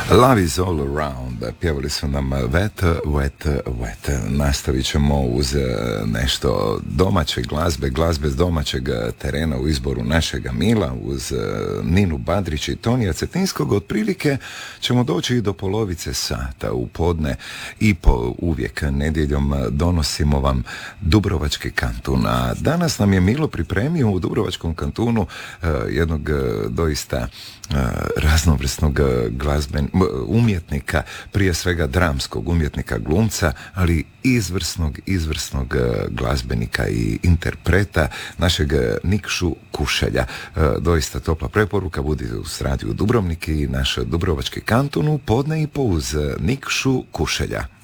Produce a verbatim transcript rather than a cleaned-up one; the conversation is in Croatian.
Love is all around, pjevali su nam Wet, Wet, Wet. Nastavit ćemo uz nešto domaće glazbe, glazbe s domaćeg terena u izboru našega Mila, uz Ninu Badrić i Tonija Cetinskog. Otprilike ćemo doći i do polovice sata u podne i po uvijek nedjeljom donosimo vam Dubrovački kantun. A danas nam je Milo pripremio u Dubrovačkom kantunu jednog doista raznovrsnog glazben, umjetnika, prije svega dramskog umjetnika, glumca, ali izvrsnog, izvrsnog glazbenika i interpreta, našeg Nikšu Kušelja. Doista topla preporuka, budite uz Radio Dubrovnik i naš Dubrovački kantun u podne i po uz Nikšu Kušelja.